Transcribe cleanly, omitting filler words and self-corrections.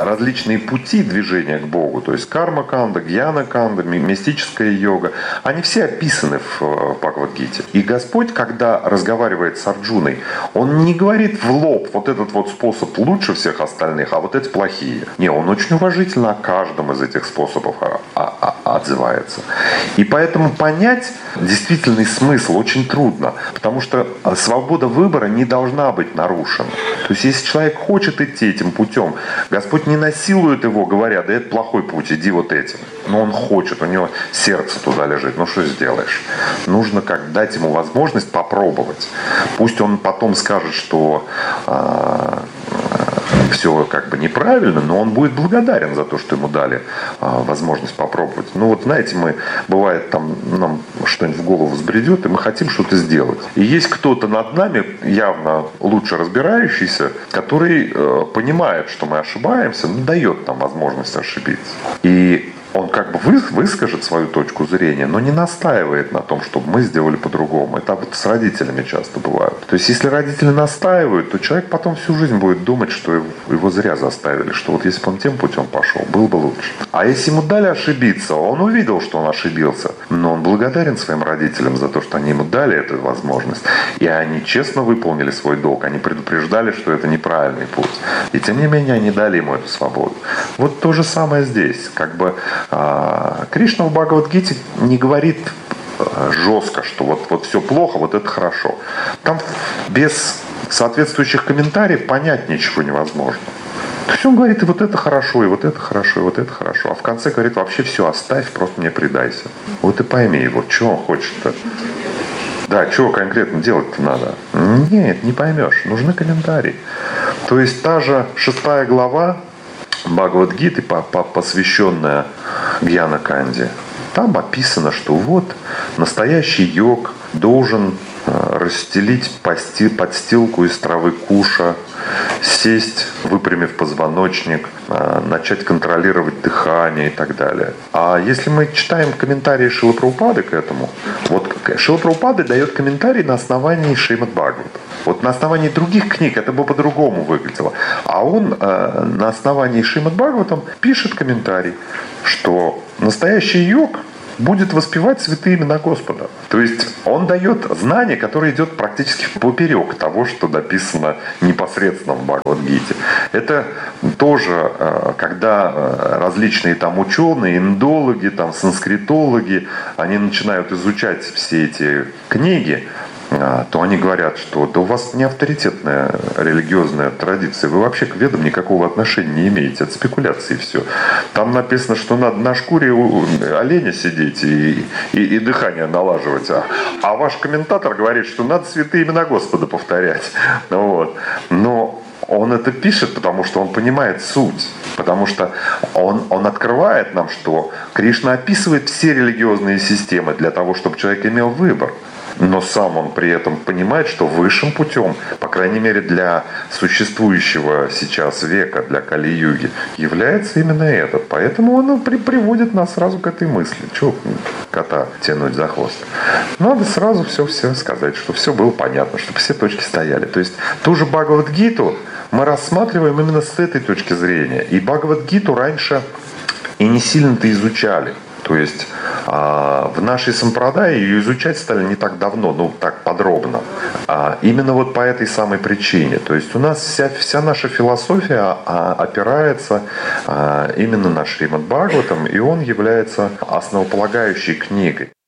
различные пути движения к Богу, то есть карма-канда, гьяна-канда, мистическая йога, они все описаны в Бхагавад-гите. И Господь, когда разговаривает с Арджуной, Он не говорит в лоб, вот этот вот способ лучше всех остальных, а вот эти плохие. Не, Он очень уважительно о каждом из этих способов отзывается. И поэтому понять действительный смысл очень трудно, потому что свобода выбора не должна быть нарушена. То есть если человек хочет идти этим путем, Господь не насилует его, говоря, да это плохой путь, иди вот этим. Но он хочет, у него сердце туда лежит. Ну что сделаешь? Нужно как дать ему возможность попробовать. Пусть он потом скажет, что все как бы неправильно, но он будет благодарен за то, что ему дали возможность попробовать. Ну вот знаете, мы, бывает, там нам что-нибудь в голову взбредет, и мы хотим что-то сделать. И есть кто-то над нами, явно лучше разбирающийся, который понимает, что мы ошибаемся, но дает нам возможность ошибиться. И он как бы выскажет свою точку зрения, но не настаивает на том, чтобы мы сделали по-другому. Это вот с родителями часто бывает. То есть, если родители настаивают, то человек потом всю жизнь будет думать, что его зря заставили, что вот если бы он тем путем пошел, было бы лучше. А если ему дали ошибиться, он увидел, что он ошибился, но он благодарен своим родителям за то, что они ему дали эту возможность. И они честно выполнили свой долг, они предупреждали, что это неправильный путь. И тем не менее, они дали ему эту свободу. Вот то же самое здесь. Как бы Кришна в Бхагавад-гите не говорит жестко, что вот все плохо, вот это хорошо. Там без соответствующих комментариев понять ничего невозможно. То есть он говорит, и вот это хорошо, и вот это хорошо, и вот это хорошо. А в конце говорит, вообще все оставь, просто мне предайся. Вот и пойми, вот что он хочет-то. Да, что конкретно делать-то надо? Нет, не поймешь, нужны комментарии. То есть та же 6 глава Бхагавад-гиты, посвященная Гьяна-канде, там описано, что вот настоящий йог должен расстелить подстилку из травы куша, сесть, выпрямив позвоночник, начать контролировать дыхание и так далее. А если мы читаем комментарии Шрилы Прабхупады к этому, вот Шрила Прабхупада дает комментарий на основании Шримад Бхагавата. Вот на основании других книг это бы по-другому выглядело. А он на основании Шримад Бхагаватам пишет комментарий, что настоящий йог будет воспевать святые имена Господа. То есть он дает знание, которое идет практически поперек того, что написано непосредственно в Бхагавад-гите. Это тоже, когда различные там ученые, индологи, там санскритологи, они начинают изучать все эти книги, то они говорят, что да у вас не авторитетная религиозная традиция, вы вообще к ведам никакого отношения не имеете, это спекуляции все. Там написано, что надо на шкуре оленя сидеть и дыхание налаживать, а ваш комментатор говорит, что надо святые имена Господа повторять. Вот. Но он это пишет, потому что он понимает суть. Потому что он открывает нам, что Кришна описывает все религиозные системы для того, чтобы человек имел выбор. Но сам он при этом понимает, что высшим путем, по крайней мере для существующего сейчас века, для Кали-юги, является именно этот. Поэтому он приводит нас сразу к этой мысли. Чего кота тянуть за хвост? Надо сразу все сказать, что все было понятно, чтобы все точки стояли. То есть ту же Бхагавад-гиту мы рассматриваем именно с этой точки зрения. И Бхагавад-гиту раньше и не сильно-то изучали. То есть в нашей сампрадае ее изучать стали не так давно, так подробно. Именно вот по этой самой причине. То есть у нас вся наша философия опирается именно на Шримад Бхагаватам, и он является основополагающей книгой.